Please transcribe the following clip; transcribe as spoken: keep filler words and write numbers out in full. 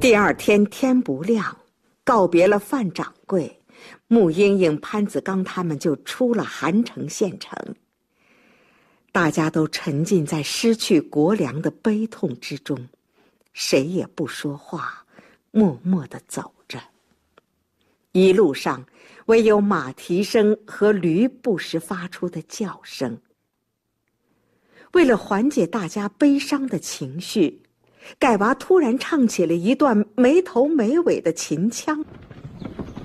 第二天天不亮，告别了范掌柜，穆英英、潘子刚他们就出了韩城县城。大家都沉浸在失去国粮的悲痛之中，谁也不说话，默默地走着。一路上唯有马蹄声和驴不时发出的叫声。为了缓解大家悲伤的情绪，盖娃突然唱起了一段没头没尾的秦腔。